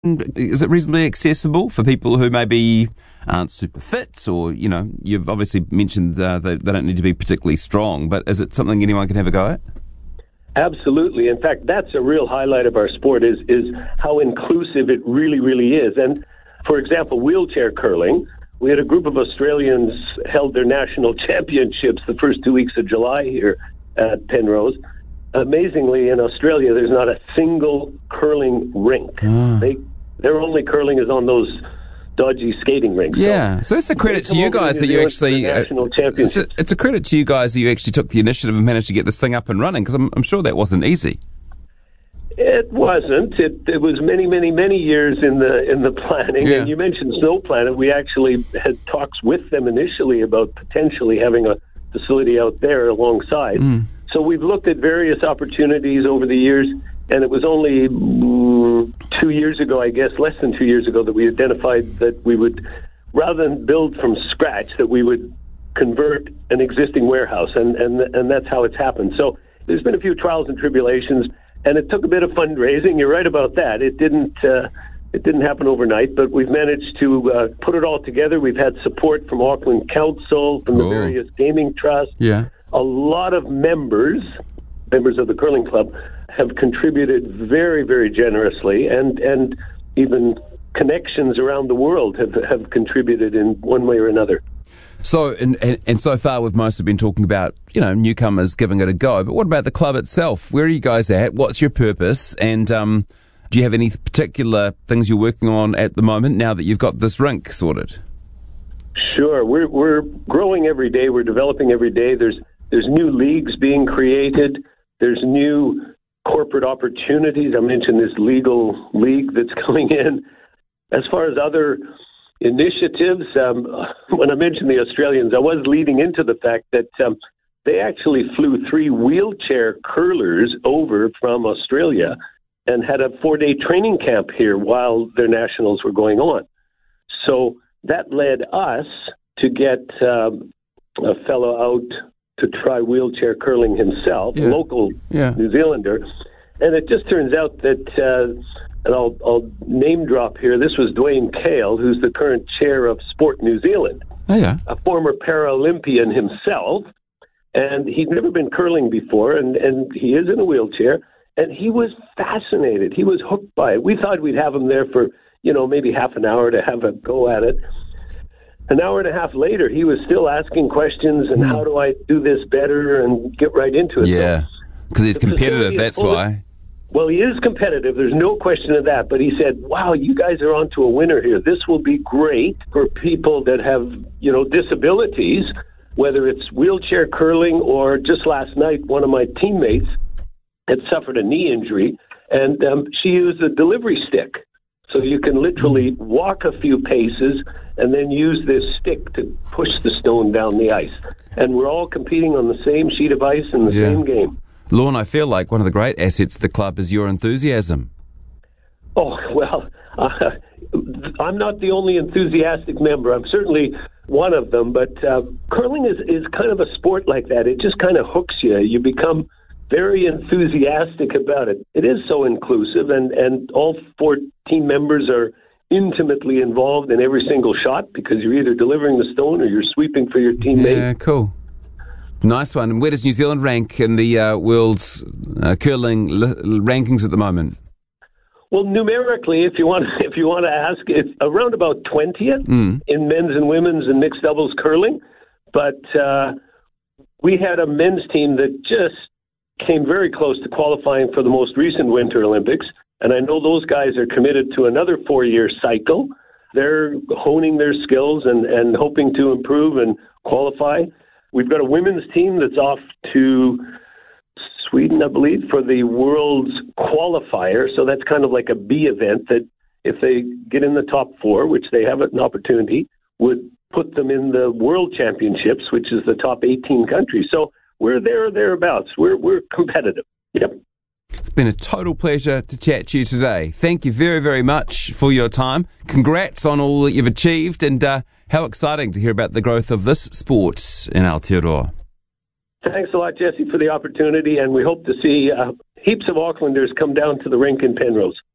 Is it reasonably accessible for people who maybe aren't super fit, or, you've obviously mentioned they don't need to be particularly strong, but is it something anyone can have a go at? Absolutely. In fact, that's a real highlight of our sport is how inclusive it really, really is. And, for example, wheelchair curling, we had a group of Australians held their national championships the first 2 weeks of July here at Penrose. Amazingly, in Australia, there's not a single curling rink. Their only curling is on those dodgy skating rinks. Yeah, so it's a credit to you guys that you actually national championships. It's a credit to you guys that you actually took the initiative and managed to get this thing up and running, because I'm sure that wasn't easy. It wasn't. It was many, many, many years in the planning. Yeah. And you mentioned Snow Planet. We actually had talks with them initially about potentially having a facility out there alongside. So we've looked at various opportunities over the years, and it was only 2 years ago, I guess, less than 2 years ago, that we identified that we would, rather than build from scratch, that we would convert an existing warehouse, and that's how it's happened. So there's been a few trials and tribulations, and it took a bit of fundraising. You're right about that. It didn't happen overnight, but we've managed to put it all together. We've had support from Auckland Council, from the various gaming trusts. Yeah. A lot of members of the curling club have contributed very, very generously, and even connections around the world have contributed in one way or another. So, and so far we've mostly been talking about, newcomers giving it a go, but what about the club itself? Where are you guys at? What's your purpose? And do you have any particular things you're working on at the moment now that you've got this rink sorted? Sure. We're growing every day. We're developing every day. There's new leagues being created. There's new corporate opportunities. I mentioned this legal league that's coming in. As far as other initiatives, when I mentioned the Australians, I was leading into the fact that they actually flew 3 wheelchair curlers over from Australia and had a 4-day training camp here while their nationals were going on. So that led us to get a fellow out to try wheelchair curling himself, a local New Zealander. And it just turns out that, and I'll name drop here, this was Dwayne Cale, who's the current chair of Sport New Zealand, a former Paralympian himself, and he'd never been curling before, and he is in a wheelchair, and he was fascinated. He was hooked by it. We thought we'd have him there for, maybe half an hour to have a go at it. An hour and a half later, he was still asking questions, and how do I do this better, and get right into it. Yeah, because he's competitive, that's why. Well, he is competitive. There's no question of that. But he said, wow, you guys are onto a winner here. This will be great for people that have, disabilities, whether it's wheelchair curling or just last night, one of my teammates had suffered a knee injury, and she used a delivery stick. So you can literally walk a few paces and then use this stick to push the stone down the ice. And we're all competing on the same sheet of ice in the same game. Lorne, I feel like one of the great assets of the club is your enthusiasm. Oh, well, I'm not the only enthusiastic member. I'm certainly one of them, but curling is kind of a sport like that. It just kind of hooks you. You become very enthusiastic about it. It is so inclusive, and all 4 team members are intimately involved in every single shot because you're either delivering the stone or you're sweeping for your teammate. Yeah, cool. Nice one. And where does New Zealand rank in the world's curling rankings at the moment? Well, numerically, if you want to ask, it's around about 20th in men's and women's and mixed doubles curling. But we had a men's team that just came very close to qualifying for the most recent Winter Olympics. And I know those guys are committed to another 4-year cycle. They're honing their skills and hoping to improve and qualify. We've got a women's team that's off to Sweden, I believe, for the world's qualifier. So that's kind of like a B event that if they get in the top 4, which they have an opportunity, would put them in the world championships, which is the top 18 countries. So we're there or thereabouts. We're competitive. Yep. It's been a total pleasure to chat to you today. Thank you very, very much for your time. Congrats on all that you've achieved, and how exciting to hear about the growth of this sport in Aotearoa. Thanks a lot, Jesse, for the opportunity, and we hope to see heaps of Aucklanders come down to the rink in Penrose.